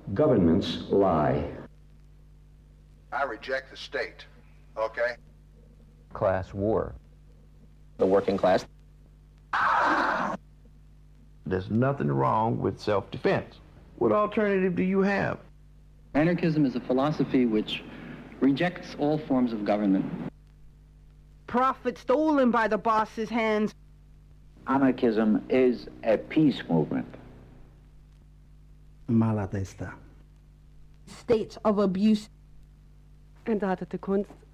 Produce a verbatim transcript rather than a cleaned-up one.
Governments lie. I reject the state, okay? Class war. The working class. There's nothing wrong with self-defense. What alternative do you have? Anarchism is a philosophy which rejects all forms of government. Profit stolen by the boss's hands. Anarchism is a peace movement. Malatesta. States of abuse. En dat het de kunst